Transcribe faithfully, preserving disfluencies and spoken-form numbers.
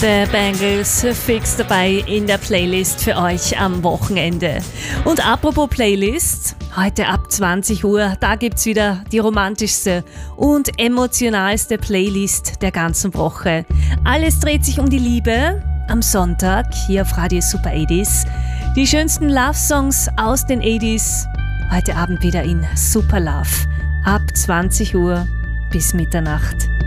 The Bangles fix dabei in der Playlist für euch am Wochenende. Und apropos Playlist, heute ab zwanzig Uhr, da gibt's wieder die romantischste und emotionalste Playlist der ganzen Woche. Alles dreht sich um die Liebe. Am Sonntag hier auf Radio Super achtziger. Die schönsten Love-Songs aus den achtziger. Heute Abend wieder in Super Love. Ab zwanzig Uhr bis Mitternacht.